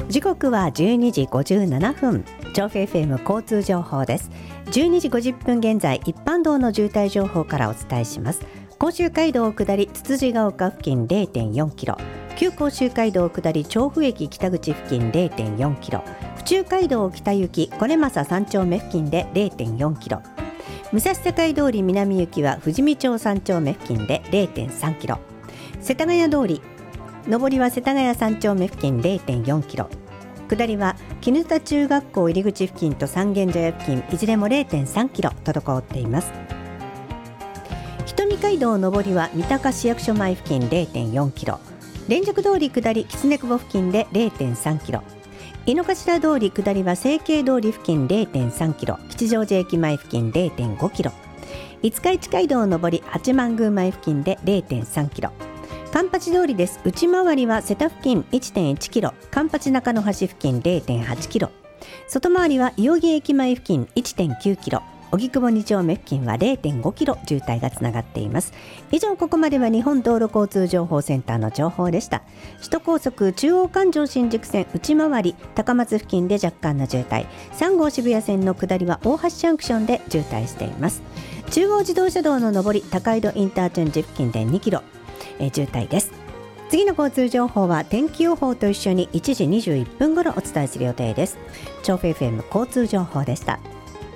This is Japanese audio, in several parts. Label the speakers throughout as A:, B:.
A: 時刻は12時57分。調布 FM 交通情報です。12時50分現在、一般道の渋滞情報からお伝えします。甲州街道下りつつじが丘付近 0.4 キロ、旧甲州街道下り調布駅北口付近 0.4 キロ、府中街道北行きこれまさ3丁目付近で 0.4 キロ、武蔵境通り南行きは富士見町3丁目付近で 0.3 キロ、世田谷通り上りは世田谷3丁目付近 0.4 キロ、下りは絹田中学校入り口付近と三軒茶屋付近いずれも 0.3 キロ滞っています。瞳街道上りは三鷹市役所前付近 0.4 キロ、連続通り下り狐久保付近で 0.3 キロ、井の頭通り下りは成慶通り付近 0.3 キロ、吉祥寺駅前付近 0.5 キロ、五日市街道上り八幡宮前付近で 0.3 キロ、環八通りです。内回りは瀬田付近 1.1 キロ、環八中野橋付近 0.8 キロ、外回りは伊予木駅前付近 1.9 キロ、荻窪2丁目付近は 0.5 キロ渋滞がつながっています。以上、ここまでは日本道路交通情報センターの情報でした。首都高速中央環状新宿線内回り高松付近で若干の渋滞、3号渋谷線の下りは大橋ジャンクションで渋滞しています。中央自動車道の上り高井戸インターチェンジ付近で2キロ渋滞です。次の交通情報は天気予報と一緒に1時21分頃お伝えする予定です。調布 FM 交通情報でした。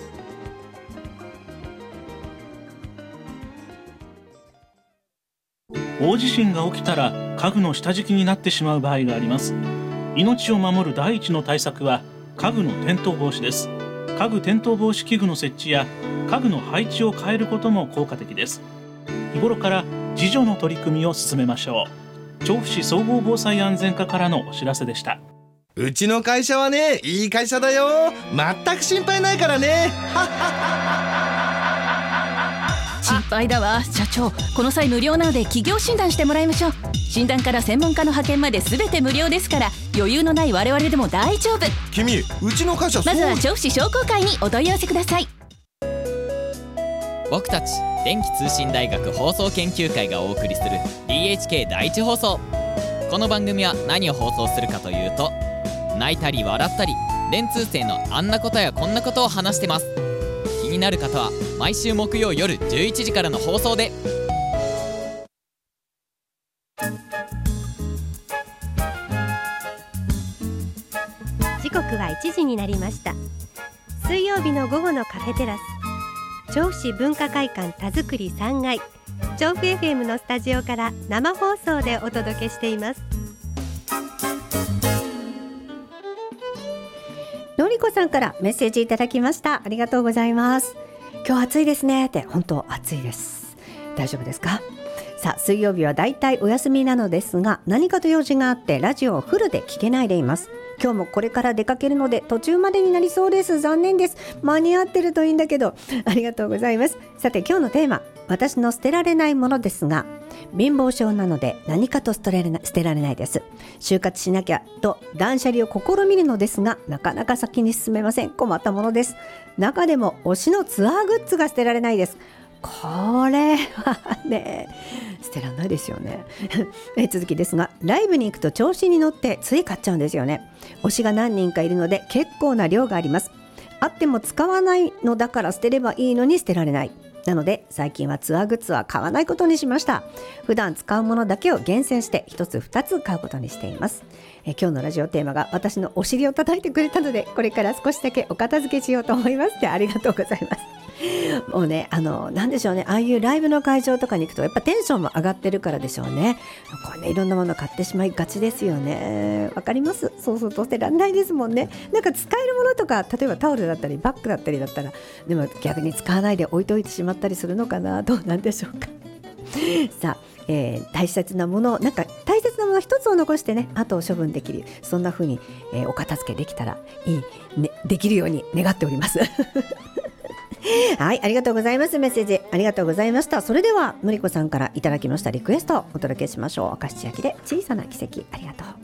B: 大地震が起きたら家具の下敷きになってしまう場合があります。命を守る第一の対策は家具の転倒防止です。家具転倒防止器具の設置や家具の配置を変えることも効果的です。日頃から自助の取り組みを進めましょう。調布市総合防災安全課からのお知らせでした。
C: うちの会社はね、いい会社だよ。全く心配ないからね。
D: 心配だわ社長。この際無料なので企業診断してもらいましょう。診断から専門家の派遣まで全て無料ですから、余裕のない我々でも大丈夫。
C: 君、うちの会社
D: まずは調布市商工会にお問い合わせください。
E: 僕たち電気通信大学放送研究会がお送りする DHK 第一放送。この番組は何を放送するかというと、泣いたり笑ったり電通生のあんなことやこんなことを話してます。気になる方は毎週木曜夜11時からの放送で。
F: 時刻は1時になりました。水曜日の午後のカフェテラス、調布市文化会館田作り3階、調布 FM のスタジオから生放送でお届けしています。
A: のりこさんからメッセージいただきました。ありがとうございます。今日暑いですねって。本当暑いです。大丈夫ですか？さあ、水曜日はだいたいお休みなのですが、何かと用事があってラジオをフルで聞けないでいます。今日もこれから出かけるので途中までになりそうです。残念です。間に合ってるといいんだけど。ありがとうございます。さて、今日のテーマ、私の捨てられないものですが、貧乏症なので何かと捨てられないです。就活しなきゃと断捨離を試みるのですが、なかなか先に進めません。困ったものです。中でも推しのツアーグッズが捨てられないです。これはね、捨てられないですよね。続きですが、ライブに行くと調子に乗ってつい買っちゃうんですよね。推しが何人かいるので結構な量があります。あっても使わないのだから捨てればいいのに捨てられない。なので最近はツアーグッズは買わないことにしました。普段使うものだけを厳選して1つ2つ買うことにしています。今日のラジオテーマが私のお尻を叩いてくれたので、これから少しだけお片付けしようと思いますって。ありがとうございます。もうね、なんでしょうね、ああいうライブの会場とかに行くとやっぱテンションも上がってるからでしょうね。これね、いろんなもの買ってしまいがちですよね。わかります。そうすると捨てられないですもんね。なんか使えるものとか、例えばタオルだったりバッグだったりだったら、でも逆に使わないで置いといてしまったりするのかな。どうなんでしょうか。さあ、大切なもの、なんか大切なもの一つを残してね、あとを処分できる、そんな風に、お片付けできたらいい、ね、できるように願っております。はい、ありがとうございます。メッセージありがとうございました。それではのりこさんからいただきましたリクエストをお届けしましょう。明石千秋で小さな奇跡。ありがとう。